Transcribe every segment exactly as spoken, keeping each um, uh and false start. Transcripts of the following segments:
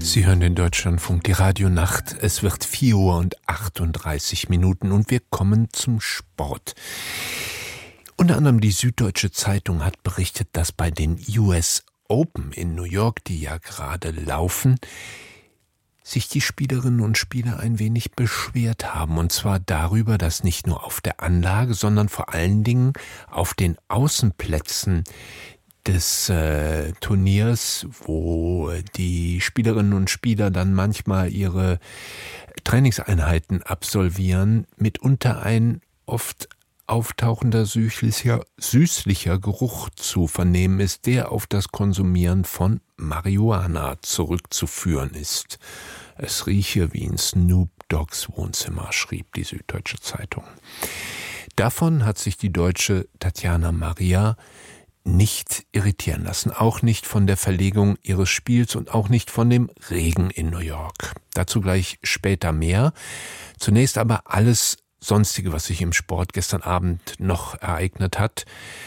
Sie hören den Deutschlandfunk, die Radionacht. Es wird vier Uhr und achtunddreißig Minuten und wir kommen zum Sport. Unter anderem die Süddeutsche Zeitung hat berichtet, dass bei den U S Open in New York, die ja gerade laufen, sich die Spielerinnen und Spieler ein wenig beschwert haben. Und zwar darüber, dass nicht nur auf der Anlage, sondern vor allen Dingen auf den Außenplätzen des äh, Turniers, wo die Spielerinnen und Spieler dann manchmal ihre Trainingseinheiten absolvieren, mitunter ein oft auftauchender süßlicher, süßlicher Geruch zu vernehmen ist, der auf das Konsumieren von Marihuana zurückzuführen ist. Es rieche wie in Snoop Dogs Wohnzimmer, schrieb die Süddeutsche Zeitung. Davon hat sich die Deutsche Tatjana Maria nicht irritieren lassen, auch nicht von der Verlegung ihres Spiels und auch nicht von dem Regen in New York. Dazu gleich später mehr. Zunächst aber alles Sonstige, was sich im Sport gestern Abend noch ereignet hat.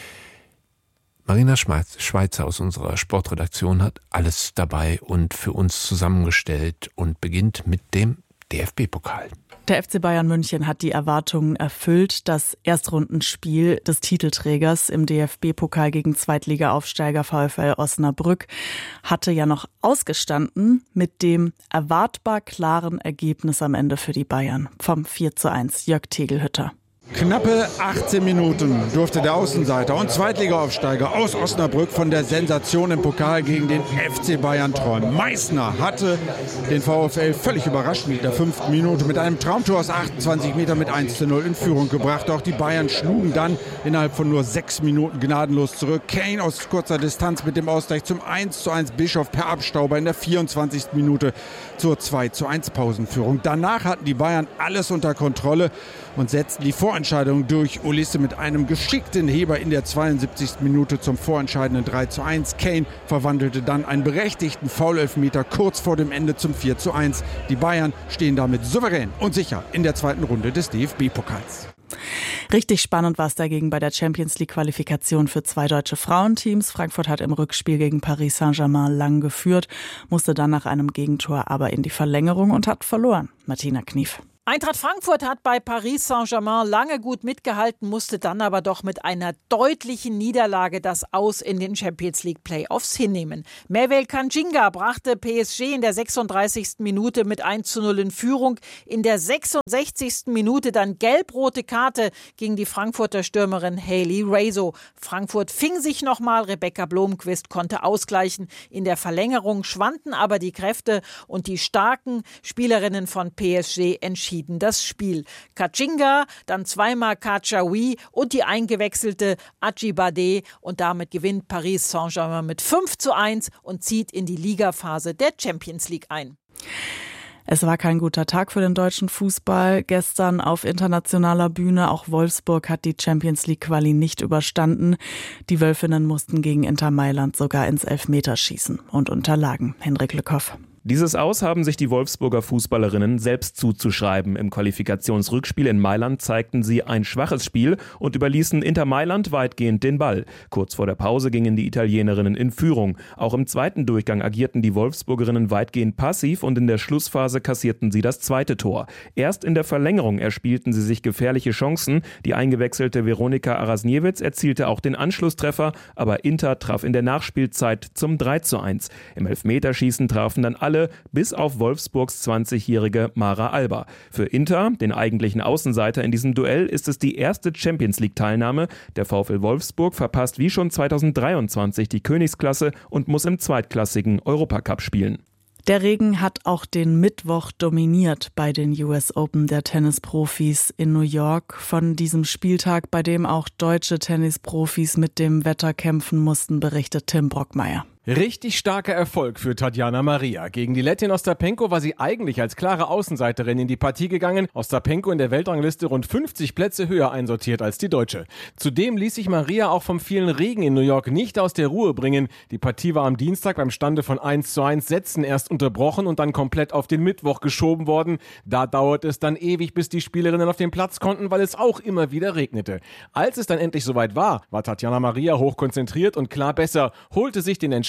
Marina Schweizer aus unserer Sportredaktion hat alles dabei und für uns zusammengestellt und beginnt mit dem D F B-Pokal. Der F C Bayern München hat die Erwartungen erfüllt. Das Erstrundenspiel des Titelträgers im D F B-Pokal gegen Zweitliga-Aufsteiger VfL Osnabrück hatte ja noch ausgestanden mit dem erwartbar klaren Ergebnis am Ende für die Bayern vom vier zu eins. Jörg Tegelhütter. Knappe achtzehn Minuten durfte der Außenseiter und Zweitliga-Aufsteiger aus Osnabrück von der Sensation im Pokal gegen den F C Bayern träumen. Meißner hatte den VfL völlig überraschend in der fünften Minute mit einem Traumtor aus achtundzwanzig Metern mit eins zu null in Führung gebracht. Auch die Bayern schlugen dann innerhalb von nur sechs Minuten gnadenlos zurück. Kane aus kurzer Distanz mit dem Ausgleich zum eins zu eins. Bischof per Abstauber in der vierundzwanzigsten Minute zur zwei zu eins Pausenführung. Danach hatten die Bayern alles unter Kontrolle und setzten die Vorentscheidung durch. Ulisse mit einem geschickten Heber in der zweiundsiebzigsten Minute zum vorentscheidenden drei zu eins. Kane verwandelte dann einen berechtigten Foul-Elfmeter kurz vor dem Ende zum vier zu eins. Die Bayern stehen damit souverän und sicher in der zweiten Runde des D F B-Pokals. Richtig spannend war es dagegen bei der Champions-League-Qualifikation für zwei deutsche Frauenteams. Frankfurt hat im Rückspiel gegen Paris Saint-Germain lang geführt, musste dann nach einem Gegentor aber in die Verlängerung und hat verloren. Martina Knief. Eintracht Frankfurt hat bei Paris Saint-Germain lange gut mitgehalten, musste dann aber doch mit einer deutlichen Niederlage das Aus in den Champions League Playoffs hinnehmen. Mervel Kandjinga brachte P S G in der sechsunddreißigsten Minute mit eins zu null in Führung. In der sechsundsechzigsten Minute dann gelb-rote Karte gegen die Frankfurter Stürmerin Hayley Raso. Frankfurt fing sich nochmal, Rebecca Blomqvist konnte ausgleichen. In der Verlängerung schwanden aber die Kräfte und die starken Spielerinnen von P S G entschieden das Spiel. Kandjinga, dann zweimal Kadjaoui und die eingewechselte Ajibade und damit gewinnt Paris Saint-Germain mit fünf zu eins und zieht in die Ligaphase der Champions League ein. Es war kein guter Tag für den deutschen Fußball. Gestern auf internationaler Bühne. Auch Wolfsburg hat die Champions League Quali nicht überstanden. Die Wölfinnen mussten gegen Inter Mailand sogar ins Elfmeterschießen und unterlagen. Henrik Lückhoff. Dieses Aus haben sich die Wolfsburger Fußballerinnen selbst zuzuschreiben. Im Qualifikationsrückspiel in Mailand zeigten sie ein schwaches Spiel und überließen Inter Mailand weitgehend den Ball. Kurz vor der Pause gingen die Italienerinnen in Führung. Auch im zweiten Durchgang agierten die Wolfsburgerinnen weitgehend passiv und in der Schlussphase kassierten sie das zweite Tor. Erst in der Verlängerung erspielten sie sich gefährliche Chancen. Die eingewechselte Veronika Arasniewicz erzielte auch den Anschlusstreffer, aber Inter traf in der Nachspielzeit zum drei zu eins. Im Elfmeterschießen trafen dann alle, bis auf Wolfsburgs zwanzigjährige Mara Alba. Für Inter, den eigentlichen Außenseiter in diesem Duell, ist es die erste Champions-League-Teilnahme. Der VfL Wolfsburg verpasst wie schon zweitausenddreiundzwanzig die Königsklasse und muss im zweitklassigen Europacup spielen. Der Regen hat auch den Mittwoch dominiert bei den U S Open der Tennisprofis in New York. Von diesem Spieltag, bei dem auch deutsche Tennisprofis mit dem Wetter kämpfen mussten, berichtet Tim Brockmeier. Richtig starker Erfolg für Tatjana Maria. Gegen die Lettin Ostapenko war sie eigentlich als klare Außenseiterin in die Partie gegangen. Ostapenko in der Weltrangliste rund fünfzig Plätze höher einsortiert als die Deutsche. Zudem ließ sich Maria auch vom vielen Regen in New York nicht aus der Ruhe bringen. Die Partie war am Dienstag beim Stande von eins zu eins Sätzen erst unterbrochen und dann komplett auf den Mittwoch geschoben worden. Da dauerte es dann ewig, bis die Spielerinnen auf den Platz konnten, weil es auch immer wieder regnete. Als es dann endlich soweit war, war Tatjana Maria hochkonzentriert und klar besser, holte sich den Entscheidungsrang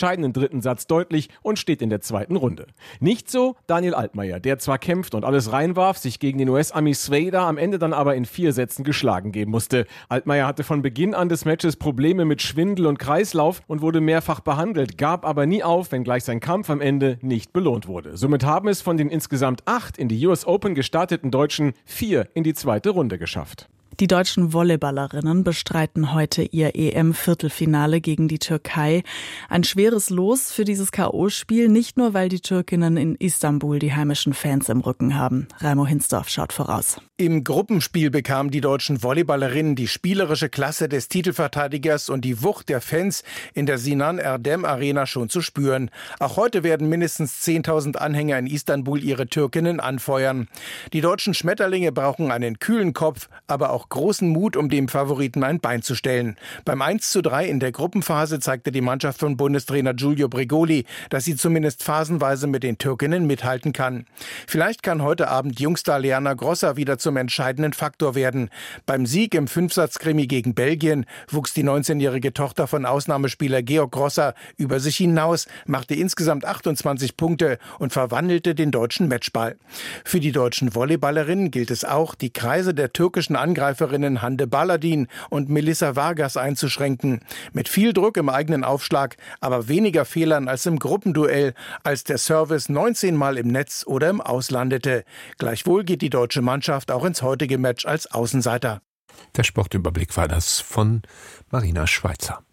entscheidenden dritten Satz deutlich und steht in der zweiten Runde. Nicht so Daniel Altmaier, der zwar kämpft und alles reinwarf, sich gegen den U S-Ami Svejda am Ende dann aber in vier Sätzen geschlagen geben musste. Altmaier hatte von Beginn an des Matches Probleme mit Schwindel und Kreislauf und wurde mehrfach behandelt, gab aber nie auf, wenngleich sein Kampf am Ende nicht belohnt wurde. Somit haben es von den insgesamt acht in die U S Open gestarteten Deutschen vier in die zweite Runde geschafft. Die deutschen Volleyballerinnen bestreiten heute ihr E M-Viertelfinale gegen die Türkei. Ein schweres Los für dieses K O-Spiel, nicht nur, weil die Türkinnen in Istanbul die heimischen Fans im Rücken haben. Raimo Hinsdorf schaut voraus. Im Gruppenspiel bekamen die deutschen Volleyballerinnen die spielerische Klasse des Titelverteidigers und die Wucht der Fans in der Sinan Erdem Arena schon zu spüren. Auch heute werden mindestens zehntausend Anhänger in Istanbul ihre Türkinnen anfeuern. Die deutschen Schmetterlinge brauchen einen kühlen Kopf, aber auch großen Mut, um dem Favoriten ein Bein zu stellen. Beim eins zu drei in der Gruppenphase zeigte die Mannschaft von Bundestrainer Giulio Bregoli, dass sie zumindest phasenweise mit den Türkinnen mithalten kann. Vielleicht kann heute Abend Jungstar Liana Grossa wieder zum entscheidenden Faktor werden. Beim Sieg im Fünfsatz-Krimi gegen Belgien wuchs die neunzehnjährige Tochter von Ausnahmespieler Georg Grossa über sich hinaus, machte insgesamt achtundzwanzig Punkte und verwandelte den deutschen Matchball. Für die deutschen Volleyballerinnen gilt es auch, die Kreise der türkischen Angreiferinnen Hande Baladin und Melissa Vargas einzuschränken. Mit viel Druck im eigenen Aufschlag, aber weniger Fehlern als im Gruppenduell, als der Service neunzehn Mal im Netz oder im Aus landete. Gleichwohl geht die deutsche Mannschaft auch ins heutige Match als Außenseiter. Der Sportüberblick war das von Marina Schweizer.